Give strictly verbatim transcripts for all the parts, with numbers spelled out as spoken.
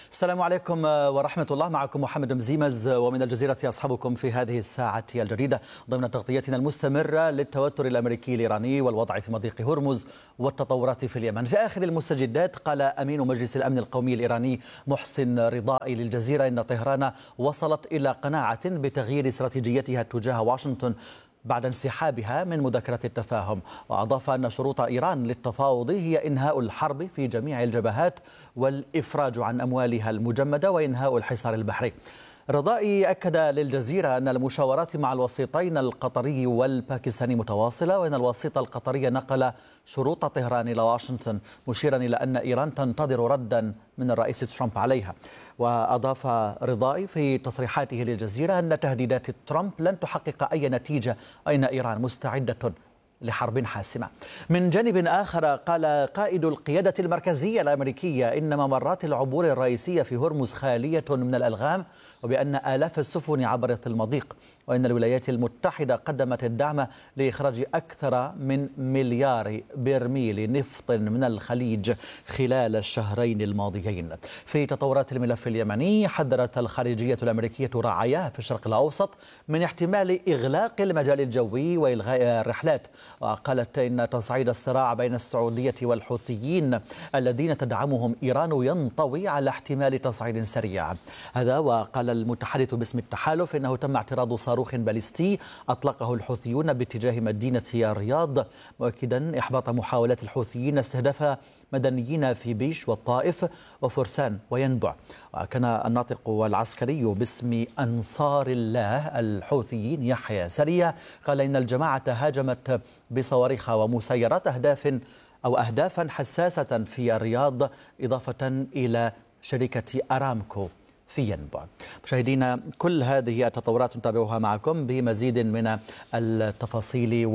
السلام عليكم ورحمة الله. معكم محمد مزيمز ومن الجزيرة أصحابكم في هذه الساعة الجديدة ضمن تغطيتنا المستمرة للتوتر الأمريكي الإيراني والوضع في مضيق هرمز والتطورات في اليمن. في آخر المستجدات قال أمين مجلس الأمن القومي الإيراني محسن رضائي للجزيرة إن طهران وصلت إلى قناعة بتغيير استراتيجيتها تجاه واشنطن بعد انسحابها من مذكرة التفاهم، وأضاف أن شروط إيران للتفاوض هي إنهاء الحرب في جميع الجبهات والإفراج عن أموالها المجمدة وإنهاء الحصار البحري. رضائي أكد للجزيرة أن المشاورات مع الوسيطين القطري والباكستاني متواصلة، وأن الوسيط القطري نقل شروط طهران إلى واشنطن، مشيرا إلى أن إيران تنتظر ردا من الرئيس ترامب عليها. وأضاف رضائي في تصريحاته للجزيرة أن تهديدات ترامب لن تحقق أي نتيجة، وأن إيران مستعدة لحرب حاسمة. من جانب آخر قال قائد القيادة المركزية الأمريكية إن ممرات العبور الرئيسية في هرمز خالية من الألغام، وبأن آلاف السفن عبرت المضيق، وأن الولايات المتحدة قدمت الدعم لإخراج أكثر من مليار برميل نفط من الخليج خلال الشهرين الماضيين. في تطورات الملف اليمني، حذرت الخارجية الأمريكية رعاياها في الشرق الأوسط من احتمال إغلاق المجال الجوي وإلغاء الرحلات، وقالت إن تصعيد الصراع بين السعودية والحوثيين الذين تدعمهم إيران ينطوي على احتمال تصعيد سريع. هذا وقال المتحدث باسم التحالف إنه تم اعتراض صاروخ باليستي أطلقه الحوثيون باتجاه مدينة الرياض، مؤكدا إحباط محاولات الحوثيين استهداف مدنيين في بيش والطائف وفرسان وينبع. وكان الناطق العسكري باسم أنصار الله الحوثيين يحيى سريع قال إن الجماعة هاجمت بصواريخ ومسيرات أهداف أو أهدافا حساسة في الرياض، إضافة إلى شركة أرامكو في ينبع. مشاهدينا، كل هذه التطورات نتابعها معكم بمزيد من التفاصيل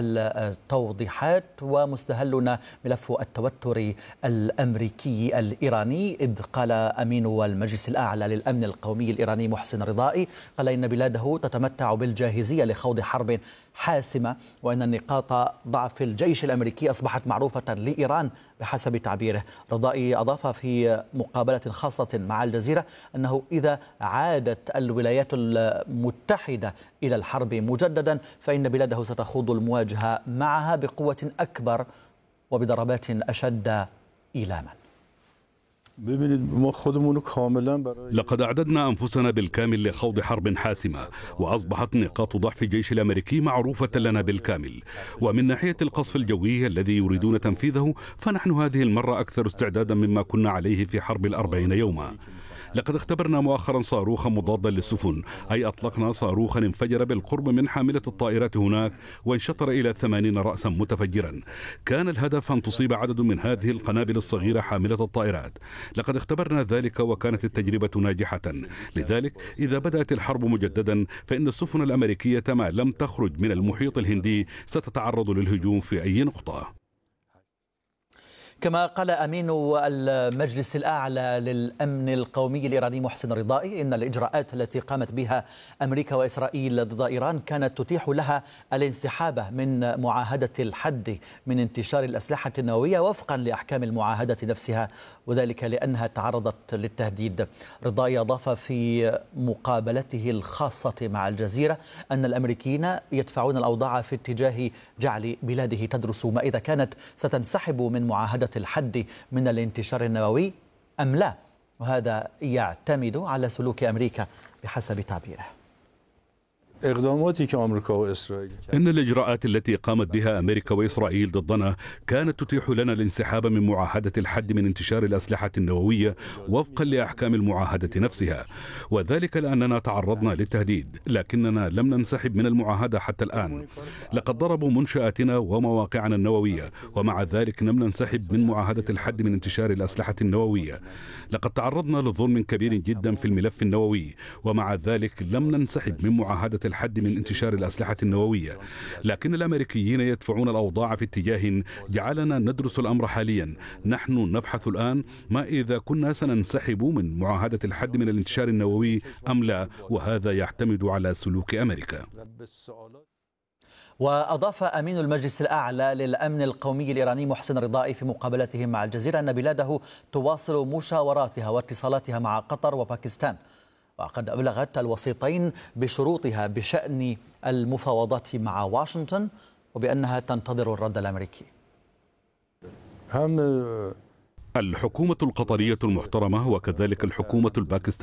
والتوضيحات، ومستهلنا ملف التوتر الأمريكي الإيراني، إذ قال أمين المجلس الأعلى للأمن القومي الإيراني محسن رضائي قال إن بلاده تتمتع بالجاهزية لخوض حرب حاسمة، وأن نقاط ضعف الجيش الأمريكي أصبحت معروفة لإيران بحسب تعبيره. رضائي أضاف في مقابلة خاصة مع الجزيرة أنه إذا عادت الولايات المتحدة إلى الحرب مجددا فإن بلاده ستخوض المواجهة معها بقوة أكبر وبضربات أشد إيلاما. لقد أعددنا أنفسنا بالكامل لخوض حرب حاسمة، وأصبحت نقاط ضعف الجيش الأمريكي معروفة لنا بالكامل. ومن ناحية القصف الجوي الذي يريدون تنفيذه، فنحن هذه المرة أكثر استعدادا مما كنا عليه في حرب الأربعين يوما. لقد اختبرنا مؤخرا صاروخا مضادا للسفن، أي أطلقنا صاروخا انفجر بالقرب من حاملة الطائرات هناك وانشطر إلى ثمانين رأسا متفجرا. كان الهدف أن تصيب عدد من هذه القنابل الصغيرة حاملة الطائرات. لقد اختبرنا ذلك وكانت التجربة ناجحة. لذلك إذا بدأت الحرب مجددا فإن السفن الأمريكية ما لم تخرج من المحيط الهندي ستتعرض للهجوم في أي نقطة. كما قال أمين المجلس الأعلى للأمن القومي الإيراني محسن رضائي إن الإجراءات التي قامت بها أمريكا وإسرائيل ضد إيران كانت تتيح لها الانسحاب من معاهدة الحد من انتشار الأسلحة النووية وفقا لأحكام المعاهدة نفسها، وذلك لأنها تعرضت للتهديد. رضائي أضاف في مقابلته الخاصة مع الجزيرة أن الأمريكيين يدفعون الأوضاع في اتجاه جعل بلاده تدرس ما إذا كانت ستنسحب من معاهدة الحد من الانتشار النووي أم لا، وهذا يعتمد على سلوك أمريكا بحسب تعبيره. إن الإجراءات التي قامت بها أمريكا وإسرائيل ضدنا كانت تتيح لنا الانسحاب من معاهدة الحد من انتشار الأسلحة النووية وفقا لأحكام المعاهدة نفسها، وذلك لأننا تعرضنا للتهديد، لكننا لم ننسحب من المعاهدة حتى الآن. لقد ضربوا منشآتنا ومواقعنا النووية، ومع ذلك لم ننسحب من معاهدة الحد من انتشار الأسلحة النووية. لقد تعرضنا لظلم كبير جدا في الملف النووي، ومع ذلك لم ننسحب من معاهدة الحد من انتشار الأسلحة النووية. لكن الأمريكيين يدفعون الأوضاع في اتجاه جعلنا ندرس الأمر حاليا. نحن نبحث الآن ما إذا كنا سننسحب من معاهدة الحد من الانتشار النووي أم لا، وهذا يعتمد على سلوك أمريكا. وأضاف أمين المجلس الأعلى للأمن القومي الإيراني محسن رضائي في مقابلته مع الجزيرة أن بلاده تواصل مشاوراتها واتصالاتها مع قطر وباكستان، وقد أبلغت الوسيطين بشروطها بشأن المفاوضات مع واشنطن وبأنها تنتظر الرد الأمريكي. الحكومة القطرية المحترمة وكذلك الحكومة الباكستانية